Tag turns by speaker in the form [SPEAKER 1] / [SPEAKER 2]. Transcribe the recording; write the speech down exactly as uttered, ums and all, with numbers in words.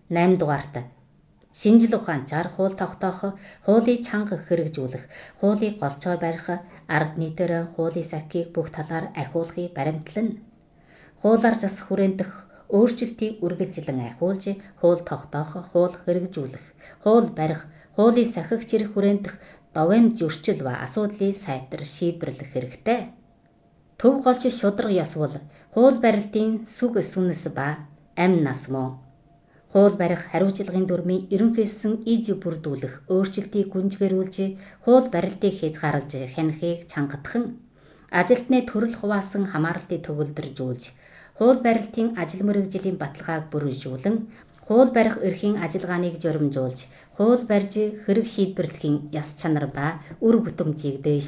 [SPEAKER 1] найм дугаарт шинжил ухаанчаар хууль тогтоох, хуулийг чанга хэрэгжүүлэх, хуулийг голцоо барих, ард нийтээр хуулийн сахиг бүх талаар ахиулахыг баримтлана. Хуулиар засах хүрээн дэх өөрчлөлтийг үргэлжлэн ахиулж, хууль тогтоох, хууль хэрэгжүүлэх, хууль барих, хуулийг сахигч ирэх хүрээн дэх довоомж зөрчил ба асуудлыг сайтар шийдвэрлэх хэрэгтэй. Төв голч шударга ёс бол хууль барилтын сүг сүнс ба амь нас мөн. Хууль барих хариуцлагын дүрмийн ерөнхийдсөн иж бүрдүүлэх өөрчлөлтийг гүнзгийрүүлж, хууль барилтыг хязгаарж хянахыг чангадхан, ажилтны төрөл хуваасан хамааралтыг төгөлдржүүлж, хууль барилтын ажил мэргэжлийн баталгааг бүрэлжүүлэн, хууль барих эрхийн ажиллагааныг журамжуулж, хууль барьж хэрэг шийдвэрлэхийн яс чанар ба үр бүтэмжийг дээшлэх